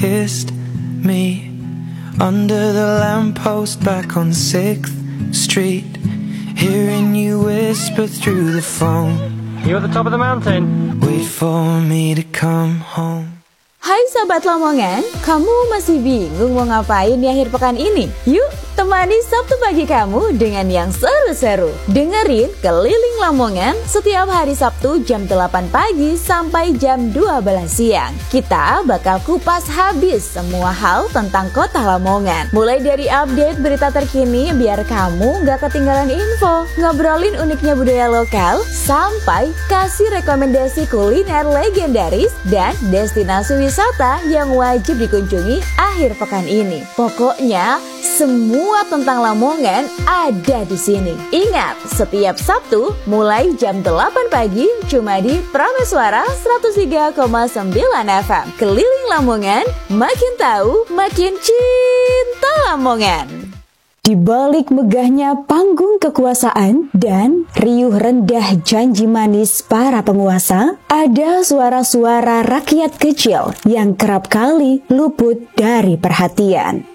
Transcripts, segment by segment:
kissed me under the lamppost back on 6th Street, hearing you whisper through the phone. You at the top of the mountain? Wait for me to come home. Hai Sobat Lamongan, kamu masih bingung mau ngapain di akhir pekan ini? Yuk, temani Sabtu pagi kamu dengan yang seru-seru. Dengerin Keliling Lamongan setiap hari Sabtu jam 8 pagi sampai jam 12 siang. Kita bakal kupas habis semua hal tentang kota Lamongan. Mulai dari update berita terkini biar kamu gak ketinggalan info, ngobrolin uniknya budaya lokal, sampai kasih rekomendasi kuliner legendaris dan destinasi wisata yang wajib dikunjungi akhir pekan ini. Pokoknya semua tentang Lamongan ada di sini. Ingat, setiap Sabtu mulai jam 8 pagi cuma di Prameswara 103,9 FM. Keliling Lamongan, makin tahu, makin cinta Lamongan. Di balik megahnya panggung kekuasaan dan riuh rendah janji manis para penguasa, ada suara-suara rakyat kecil yang kerap kali luput dari perhatian.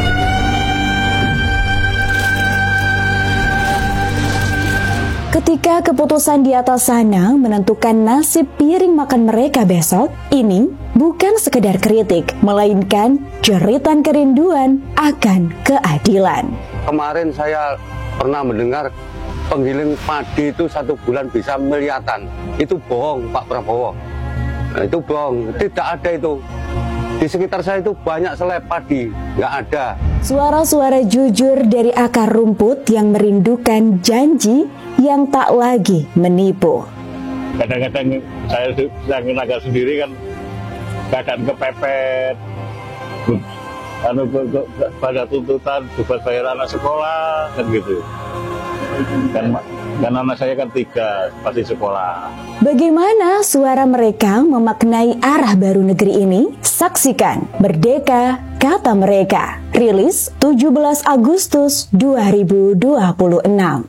Ketika keputusan di atas sana menentukan nasib piring makan mereka besok, ini bukan sekedar kritik, melainkan jeritan kerinduan akan keadilan. Kemarin saya pernah mendengar penggiling padi itu 1 bulan bisa miliatan. Itu bohong Pak Prabowo. Nah, itu bohong, tidak ada itu. Di sekitar saya itu banyak selai padi, nggak ada. Suara-suara jujur dari akar rumput yang merindukan janji yang tak lagi menipu. Kadang-kadang saya tenaga sendiri kan kadang kepepet, pada tuntutan buat bayar anak sekolah kan gitu. Kan anak saya kan 3 pasti sekolah. Bagaimana suara mereka memaknai arah baru negeri ini? Saksikan Merdeka Kata Mereka, rilis 17 Agustus 2026.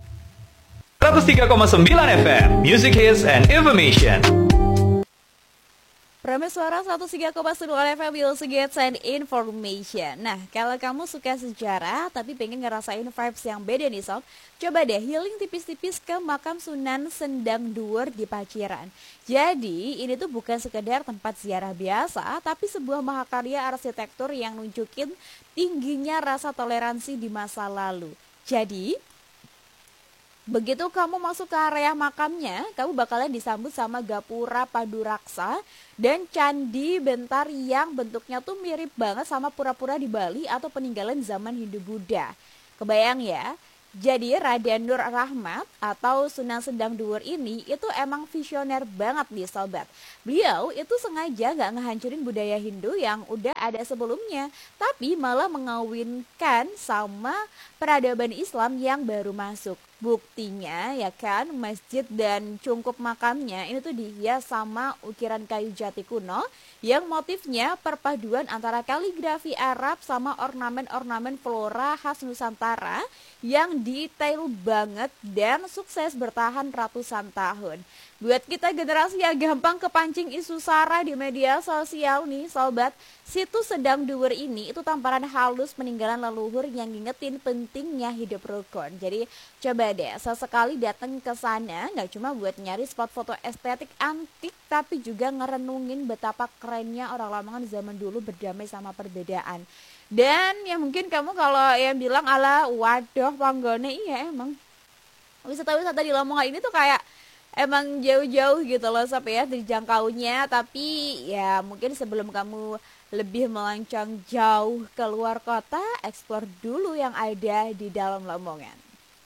103,9 FM, Music Hits and Information. Prameswara 103,9 FM, Music Hits and Information. Nah, kalau kamu suka sejarah tapi pengen ngerasain vibes yang beda nih Sob, coba deh healing tipis-tipis ke makam Sunan Sendang Duur di Paciran. Jadi, ini tuh bukan sekedar tempat ziarah biasa, tapi sebuah mahakarya arsitektur yang nunjukin tingginya rasa toleransi di masa lalu. Jadi, begitu kamu masuk ke area makamnya, kamu bakalan disambut sama gapura paduraksa dan candi bentar yang bentuknya tuh mirip banget sama pura-pura di Bali atau peninggalan zaman Hindu-Buddha. Kebayang ya? Jadi Raden Nur Rahmat atau Sunan Sendang Duur ini itu emang visioner banget nih sobat. Beliau itu sengaja gak ngehancurin budaya Hindu yang udah ada sebelumnya, tapi malah mengawinkan sama peradaban Islam yang baru masuk. Buktinya ya kan, masjid dan cungkup makamnya ini tuh dihias sama ukiran kayu jati kuno yang motifnya perpaduan antara kaligrafi Arab sama ornamen-ornamen flora khas Nusantara yang detail banget dan sukses bertahan ratusan tahun. Buat kita generasi yang gampang kepancing isu sara di media sosial nih sobat, situs Sendang Duur ini itu tamparan halus peninggalan leluhur yang ngingetin pentingnya hidup rukun. Jadi coba deh sesekali datang ke sana, nggak cuma buat nyari spot foto estetik antik, tapi juga ngerenungin betapa kerennya orang Lamongan zaman dulu berdamai sama perbedaan. Dan ya mungkin kamu kalau yang bilang ala waduh panggone, iya emang wisata-wisata di Lamongan ini tuh kayak emang jauh-jauh gitu loh Sob ya dijangkaunya. Tapi ya mungkin sebelum kamu lebih melancong jauh keluar kota, eksplor dulu yang ada di dalam Lamongan.